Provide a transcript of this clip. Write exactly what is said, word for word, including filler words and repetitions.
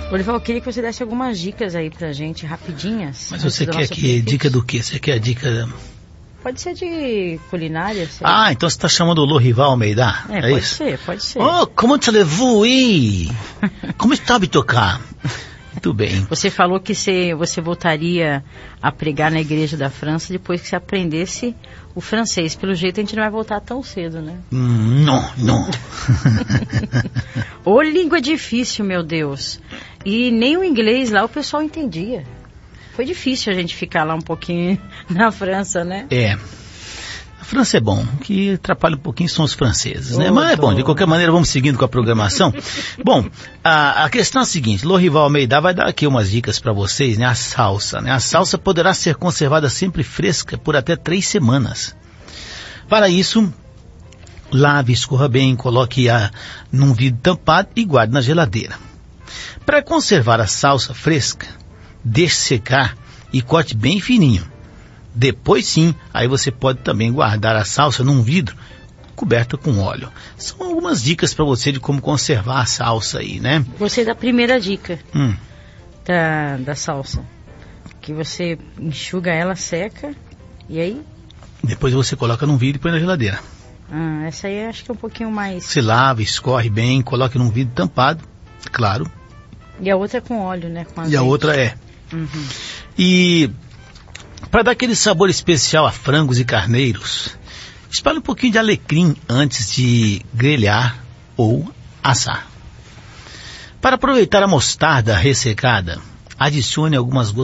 Olival, eu queria que você desse algumas dicas aí pra gente, rapidinhas. Mas você quer que dica do quê? Você quer dica... Pode ser de culinária. Sei. Ah, então você está chamando o Lorival Almeida? É, é pode isso? ser, pode ser. Oh, como te levou aí? Como está a tocar? Muito bem. Você falou que você, você voltaria a pregar na igreja da França depois que você aprendesse o francês. Pelo jeito a gente não vai voltar tão cedo, né? Hum, não, não. Ô, língua difícil, meu Deus. E nem o inglês lá o pessoal entendia. Foi difícil a gente ficar lá um pouquinho na França, né? É. A França é bom, o que atrapalha um pouquinho são os franceses, né? Oh, Mas é bom, tô... de qualquer maneira vamos seguindo com a programação. Bom, a, a questão é a seguinte, Lorival Almeida vai dar aqui umas dicas para vocês, né? A salsa, né? A salsa poderá ser conservada sempre fresca por até três semanas. Para isso, lave, escorra bem, coloque-a num vidro tampado e guarde na geladeira. Para conservar a salsa fresca, deixe secar e corte bem fininho. Depois sim, aí você pode também guardar a salsa num vidro coberta com óleo. São algumas dicas para você de como conservar a salsa aí, né? Gostei da primeira dica Hum. da, da salsa. Que você enxuga ela, seca e aí... Depois você coloca num vidro e põe na geladeira. Ah, essa aí acho que é um pouquinho mais... Você lava, escorre bem, coloque num vidro tampado, claro. E a outra é com óleo, né? Com E azeite. a outra é. Uhum. E para dar aquele sabor especial a frangos e carneiros, espalhe um pouquinho de alecrim antes de grelhar ou assar. Para aproveitar a mostarda ressecada, adicione algumas gotas